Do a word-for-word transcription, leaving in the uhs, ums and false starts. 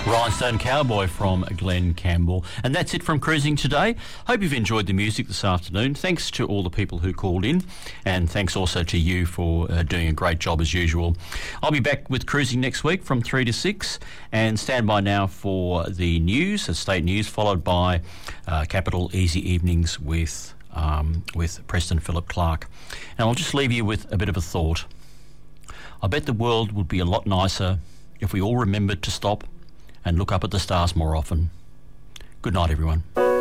Rhinestone Cowboy from Glenn Campbell. And that's it from Cruising today. Hope you've enjoyed the music this afternoon. Thanks to all the people who called in, and thanks also to you for uh, doing a great job as usual. I'll be back with Cruising next week from three to six, and stand by now for the news, the state news, followed by uh, Capital Easy Evenings with, um, with Preston Philip Clark. And I'll just leave you with a bit of a thought. I bet the world would be a lot nicer if we all remembered to stop and look up at the stars more often. Good night, everyone.